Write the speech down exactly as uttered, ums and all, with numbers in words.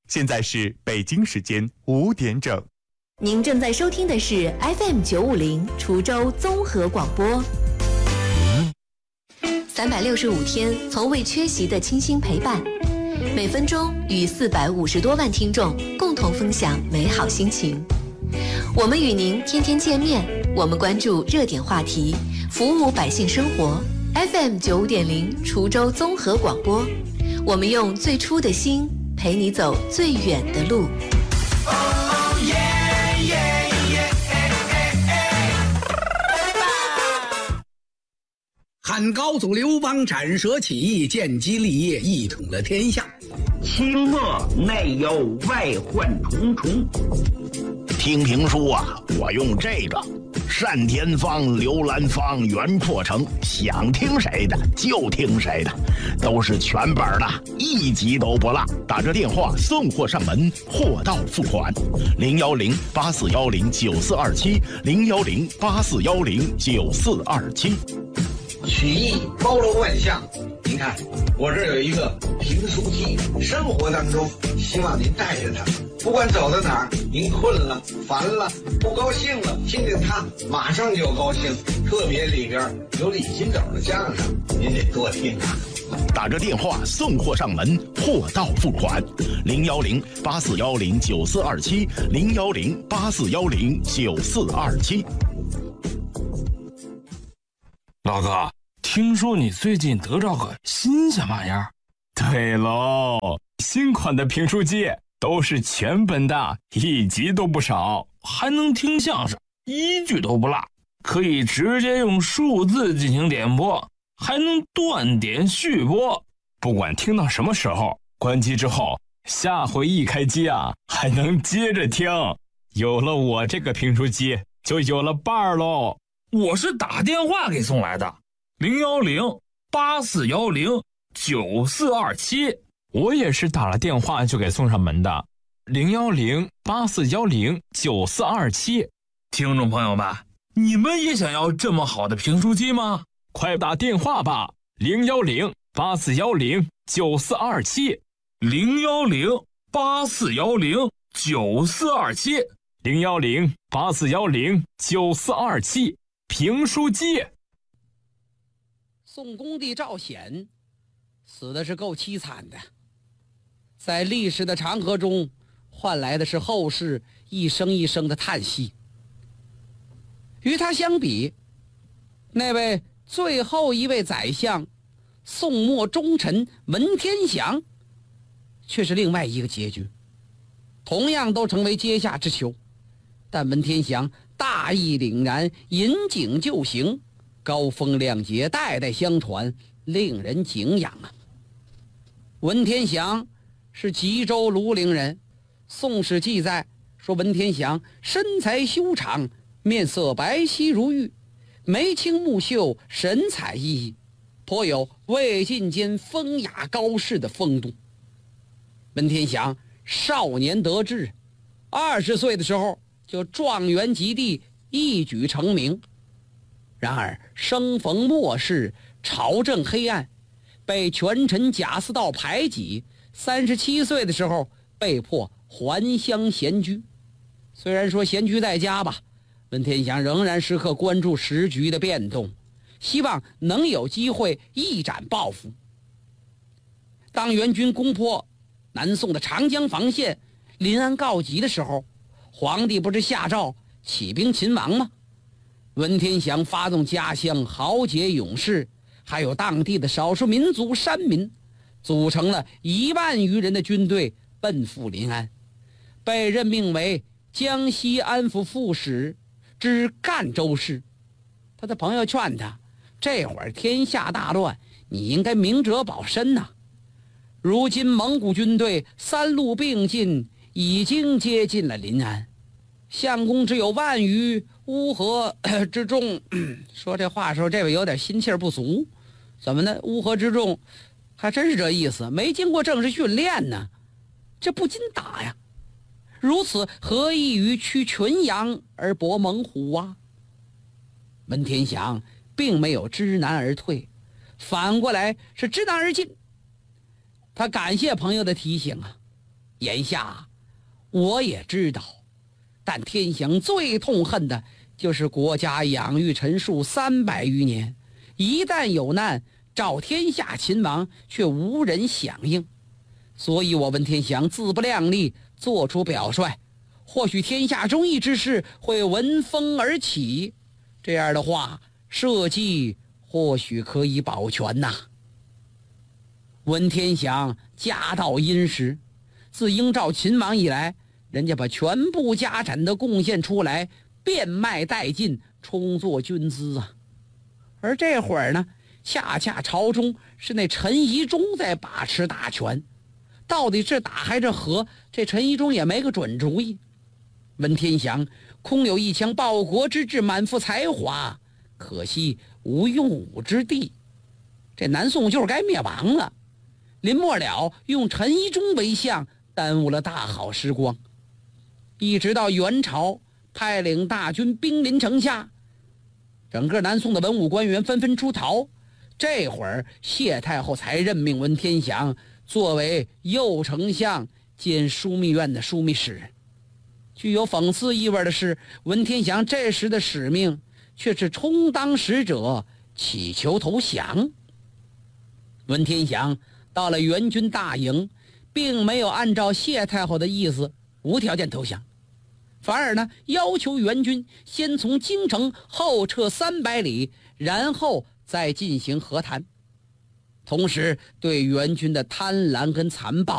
现在是北京时间五点整。 您正在收听的是 F M 九五零滁州综合广播。三百六十五天，从未缺席的倾心陪伴，每分钟与四百五十多万听众共同分享美好心情。我们与您天天见面，我们关注热点话题，服务百姓生活。F M 九五点零滁州综合广播，我们用最初的心陪你走最远的路。 汉高祖刘邦斩蛇起义，建基立业，一统了天下。 清末内忧外患重重。 听评书啊，我用这个单田芳、刘兰芳、袁阔成，想听谁的就听谁的，都是全本的，一集都不落。打着电话送货上门，货到付款。零幺零八四幺零九四二七，零幺零八四幺零九四二七。 曲艺包罗万象，您看我这儿有一个评书机，生活当中希望您带着它，不管走到哪儿，您困了、烦了、不高兴了，听见它马上就高兴。特别里边有李金斗的相声，您得多听啊。 打着电话送货上门，货到付款。零幺零八四幺零九四二七，零幺零八四幺零九四二七。 老哥，听说你最近得着个新鲜玩意儿？ 对喽，新款的评书机都是全本的，一集都不少， 还能听相声，一句都不落，可以直接用数字进行点播，还能断点续播。 不管听到什么时候，关机之后，下回一开机啊，还能接着听。有了我这个评书机，就有了伴儿喽。 我是打电话给送来的，零幺零八四幺零九四二七。 我也是打了电话就给送上门的，零幺零八四幺零九四二七。 听众朋友们，你们也想要这么好的评书机吗？ 快打电话吧，零幺零八四幺零九四二七， 零幺零八四幺零九四二七， 零幺零八四幺零九四二七。评书机。 宋恭帝赵显死的是够凄惨的，在历史的长河中换来的是后世一声一声的叹息。与他相比，那位最后一位宰相宋末忠臣文天祥却是另外一个结局。同样都成为阶下之囚，但文天祥大义凛然，引颈就行，高风亮节，代代相传，令人敬仰啊。文天祥是吉州庐陵人，宋史记载说文天祥身材修长，面色白皙如玉，眉清目秀，神采奕奕，颇有魏晋间风雅高士的风度。文天祥少年得志，二十岁的时候就状元及第，一举成名。然而生逢末世，朝政黑暗，被权臣贾似道排挤，三十七岁的时候被迫还乡闲居。虽然说闲居在家吧，文天祥仍然时刻关注时局的变动，希望能有机会一展抱负。当元军攻破南宋的长江防线，临安告急的时候，皇帝不是下诏起兵勤王吗？文天祥发动家乡豪杰勇士，还有当地的少数民族山民，组成了一万余人的军队，奔赴临安，被任命为江西安抚副使之赣州事。他的朋友劝他，这会儿天下大乱，你应该明哲保身呐、啊。如今蒙古军队三路并进，已经接近了临安，相公只有万余乌合之众。说这话的时候，这位有点心气儿不足。怎么呢？乌合之众还真是这意思，没经过正式训练呢，这不禁打呀。如此何异于驱群羊而搏猛虎啊？文天祥并没有知难而退，反过来是知难而进。他感谢朋友的提醒啊， 眼下我也知道，但天祥最痛恨的就是国家养育陈数三百余年，一旦有难，召天下秦王却无人响应。所以我文天祥自不量力，做出表率，或许天下忠义之士会闻风而起，这样的话，社稷或许可以保全呐。文天祥家道殷实，自应召秦王以来，人家把全部家产都贡献出来，变卖殆尽，充作军资啊。而这会儿呢，恰恰朝中是那陈宜中在把持大权，到底是打还是和，这陈宜中也没个准主意。文天祥空有一腔报国之志，满腹才华，可惜无用武之地，这南宋就是该灭亡了。临末了，用陈宜中为相，耽误了大好时光。一直到元朝派领大军兵临城下，整个南宋的文武官员纷纷出逃，这会儿谢太后才任命文天祥作为右丞相兼枢密院的枢密使。具有讽刺意味的是，文天祥这时的使命却是充当使者，乞求投降。文天祥到了元军大营，并没有按照谢太后的意思无条件投降，反而呢要求元军先从京城后撤三百里，然后再进行和谈，同时对元军的贪婪跟残暴